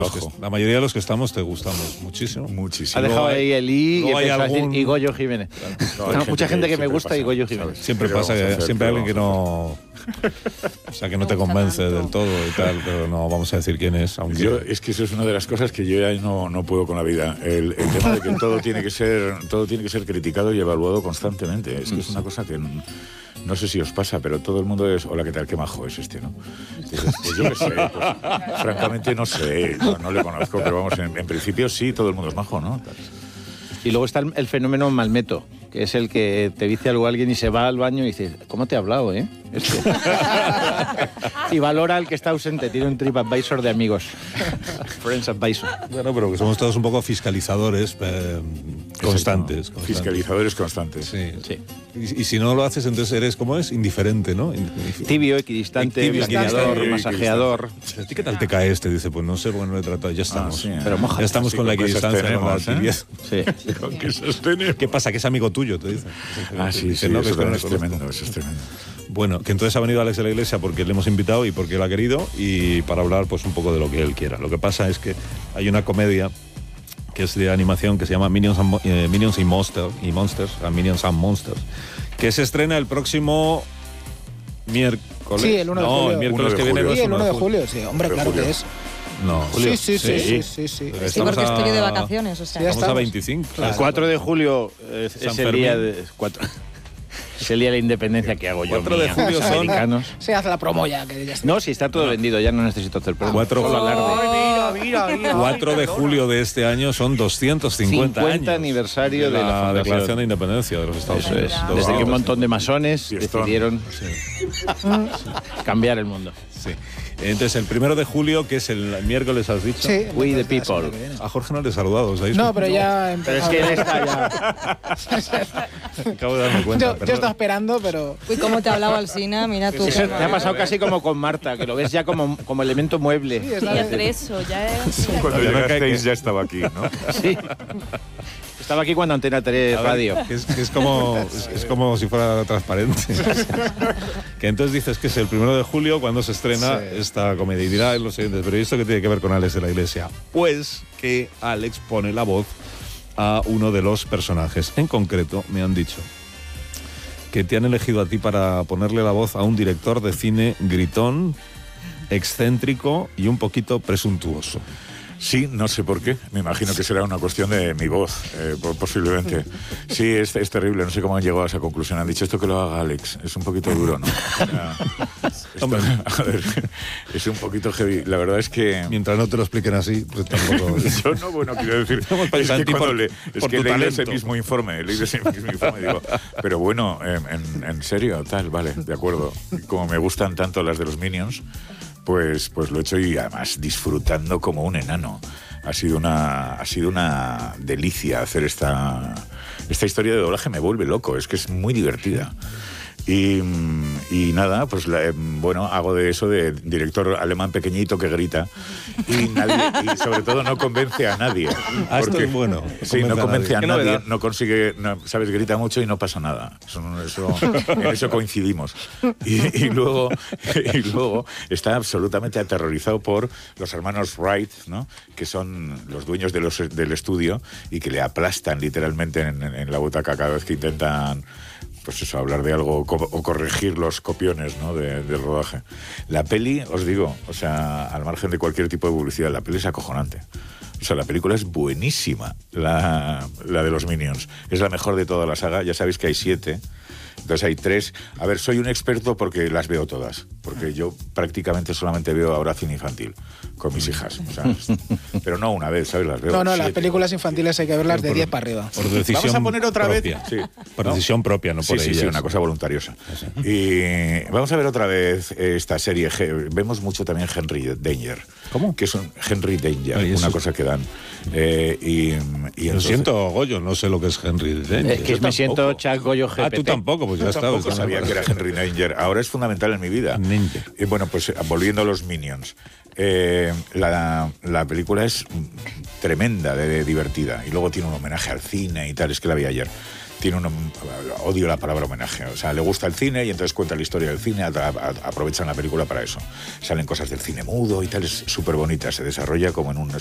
La mayoría de los que estamos te gustamos muchísimo. Muchísimo. Ha dejado ahí el I y hay algún... y Goyo Jiménez. No, mucha gente que me gusta y Goyo Jiménez. Siempre pasa que siempre hay alguien que no... O sea, que no te convence del todo y tal, pero no vamos a decir quién es. Aunque... Es que eso es una de las cosas que yo ya no puedo con la vida. El tema de que todo tiene que ser criticado y evaluado constantemente. Es que es una cosa que... No sé si os pasa, pero todo el mundo es, hola, ¿qué tal? Qué majo es este, ¿no? Dices, pues yo qué sé, pues, francamente no sé, no le conozco, pero vamos, en principio sí, todo el mundo es majo, ¿no? Y luego está el fenómeno malmeto, que es el que te dice algo alguien y se va al baño y dice, ¿cómo te he hablado, y valora al que está ausente, tiene un TripAdvisor de amigos. Friends Advisor. Bueno, pero que somos todos un poco fiscalizadores constantes. Fiscalizadores constantes. Sí. Y si no lo haces, entonces eres, ¿cómo es? Indiferente, ¿no? Tibio, equidistante, maquillador, masajeador. ¿A ti qué tal te cae este? Dice, pues no sé, bueno, no he tratado, ya estamos. Pero moja. Ya estamos con la equidistancia, con la tibieza. Sí. ¿Qué pasa? Que es amigo tuyo, te dice. Sí, no, eso es tremendo, eso es tremendo. Bueno, que entonces ha venido Alex de la Iglesia porque le hemos invitado y porque él ha querido y para hablar pues un poco de lo que él quiera. Lo que pasa es que hay una comedia que es de animación que se llama Minions and Monsters, que se estrena el próximo miércoles. Sí, el 1 de julio. No, el miércoles que viene. Sí, el 1 de julio, sí. Hombre, claro que es. No, Julio. Sí. Sí, porque estoy de vacaciones, o sea. Estamos a 25. El 4 de julio es el día de... Es el día de la independencia que hago yo. 4 de julio son americanos. Se hace la promo ya. Que ya está. No, si está todo vendido, ya no necesito hacer promo. 4 de julio de este año son 250 años. Aniversario de la Declaración de Independencia de los Estados Unidos. Desde que un montón de masones decidieron cambiar el mundo. Sí. Entonces, el 1 de julio, que es el miércoles, has dicho. Sí, We the people. A Jorge no le he saludado, ¿sabéis? No, pero ya empezó. Pero es que él está ya. Acabo de darme cuenta. Yo estaba esperando, pero. Uy, cómo te hablaba Alsina, mira tú. Eso te ha pasado casi como con Marta, que lo ves ya como elemento mueble. Sí, Y hacer eso, ya es. Cuando llegasteis ya estaba aquí, ¿no? Sí. Estaba aquí cuando Antena 3 Radio. Es como si fuera transparente. Que entonces dices que es el 1 de julio cuando se estrena esta comedia. Y dirá los siguientes, pero ¿y esto qué tiene que ver con Alex de la Iglesia? Pues que Alex pone la voz a uno de los personajes. En concreto, me han dicho que te han elegido a ti para ponerle la voz a un director de cine gritón, excéntrico y un poquito presuntuoso. Sí, no sé por qué. Me imagino que será una cuestión de mi voz, posiblemente. Sí, es terrible. No sé cómo han llegado a esa conclusión. Han dicho esto que lo haga Alex. Es un poquito duro, ¿no? A ver, es un poquito heavy. La verdad es que... Mientras no te lo expliquen así, pues tampoco... Yo no, bueno, quiero decir... Es que cuando leí ese mismo informe, digo, pero bueno, en serio, tal, vale, de acuerdo. Como me gustan tanto las de los Minions... Pues lo he hecho y además disfrutando como un enano. Ha sido una delicia hacer esta historia de doblaje, me vuelve loco, es que es muy divertida. Y nada, pues hago de eso de director alemán pequeñito que grita y sobre todo no convence a nadie. Esto es bueno. Sí, no convence a nadie, no consigue, sabes, grita mucho y no pasa nada. En eso coincidimos. Y luego está absolutamente aterrorizado por los hermanos Wright, ¿no? Que son los dueños del estudio y que le aplastan literalmente en la butaca cada vez que intentan... Pues eso, hablar de algo o corregir los copiones, ¿no? del rodaje. La peli, os digo, o sea, al margen de cualquier tipo de publicidad, la peli es acojonante. O sea, la película es buenísima, la de los Minions. Es la mejor de toda la saga. Ya sabéis que hay 7. Entonces hay 3. A ver, soy un experto porque las veo todas. Porque yo prácticamente solamente veo ahora cine infantil con mis hijas. O sea, pero no una vez, ¿sabes? Las veo. No, 7. las películas infantiles hay que verlas de 10 para arriba. Por decisión vamos a poner otra propia. vez. Sí. Por decisión propia, no por ellas. Sí, una cosa voluntariosa. Y vamos a ver otra vez esta serie. Vemos mucho también Henry Danger. ¿Cómo? Que es un Henry Danger, una cosa que dan. Y lo siento, Goyo, no sé lo que es Henry Danger. Que me siento Chuck Goyo GPT. Tú tampoco, pues ya está. Tampoco sabía que era Henry Danger. Ahora es fundamental en mi vida. Y bueno, pues volviendo a los Minions. La película es tremenda, de divertida. Y luego tiene un homenaje al cine y tal. Es que la vi ayer. tiene odio la palabra homenaje. O sea, le gusta el cine y entonces cuenta la historia del cine, aprovechan la película para eso. Salen cosas del cine mudo y tal, es súper bonita, se desarrolla como en